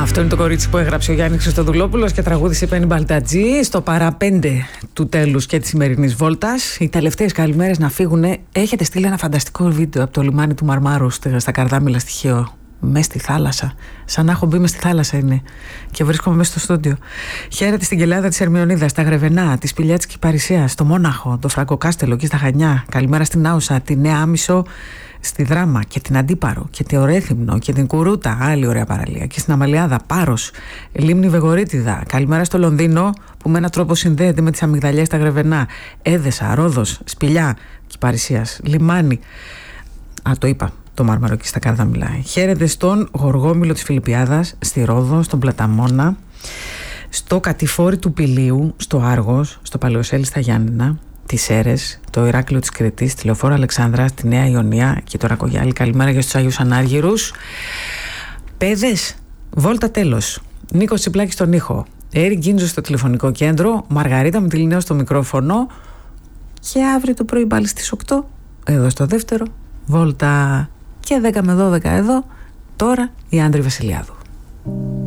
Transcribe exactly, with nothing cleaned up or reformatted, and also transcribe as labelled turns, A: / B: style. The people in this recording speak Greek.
A: Αυτό είναι το κορίτσι που έγραψε ο Γιάννης Χριστοδουλόπουλος και τραγούδισε η Πέννη Μπαλτατζή στο παραπέντε του τέλους και της σημερινής βόλτας. Οι τελευταίες καλημέρες να φύγουνε. Έχετε στείλει ένα φανταστικό βίντεο από το λιμάνι του Μαρμάρου στα Καρδάμηλα στη Χίο. Μες στη θάλασσα. Σαν να έχω μπει μες στη θάλασσα είναι. Και βρίσκομαι μέσα στο στούντιο. Χαίρετε στην Κελάδα της Ερμιονίδας, στα Γρεβενά, τη Σπηλιά της Κυπαρισίας, στο Μόναχο, το Φραγκοκάστελο και στα Χανιά. Καλημέρα στην Άουσα, τη Νέα Άμυσο, στη Δράμα και την Αντίπαρο και τη Ορέθυμνο και την Κουρούτα, άλλη ωραία παραλία. Και στην Αμαλιάδα, Πάρος, Λίμνη Βεγορίτιδα. Καλημέρα στο Λονδίνο, που με έναν τρόπο συνδέεται με τις αμυγδαλιές στα Γρεβενά. Έδεσα, Ρόδος, Σπηλιά Κυπαρισίας, Λιμάνι. Α, το είπα. Το Μάρμαρο και στα Καρδάμηλα. Χαίρετε στον Γοργόμηλο της Φιλιππιάδας, στη Ρόδο, στον Πλαταμόνα, στο Κατηφόρι του Πηλίου, στο Άργος, στο Παλαιοσέλι στα Γιάννηνα, τις Σέρες, το Ηράκλειο της Κρήτης, τη Λεωφόρο Αλεξάνδρα, τη Νέα Ιωνία και το Ρακογιάλη. Καλημέρα για στους Άγιους Ανάργυρους. Παιδες, βόλτα τέλος. Νίκος Τσιπλάκης στον ήχο. Έρη Γκίντζο στο τηλεφωνικό κέντρο. Μαργαρίτα Μητυλινέου στο μικρόφωνο. Και αύριο το πρωί πάλι στις οκτώ, εδώ στο δεύτερο, βόλτα. Και δέκα με δώδεκα εδώ, τώρα η Άντρη Βασιλιάδου.